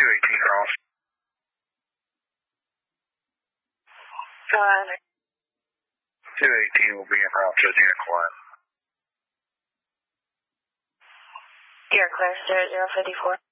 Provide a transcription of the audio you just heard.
218 Ross. Roger. 218 will be en route to the Aircline. Aircline 0054.